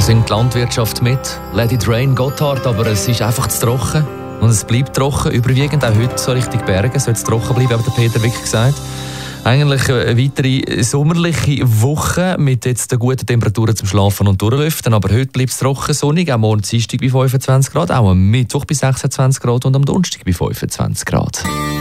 singt die Landwirtschaft mit. Let it rain, Gotthard, aber es ist einfach zu trocken. Und es bleibt trocken, überwiegend auch heute so Richtung Berge soll es trocken bleiben, hat der Peter Wick gesagt. Eigentlich eine weitere sommerliche Woche mit jetzt den guten Temperaturen zum Schlafen und Durchlüften. Aber heute bleibt es trocken, sonnig, auch morgen Dienstag bei 25 Grad, auch am Mittwoch bei 26 Grad und am Donnerstag bei 25 Grad.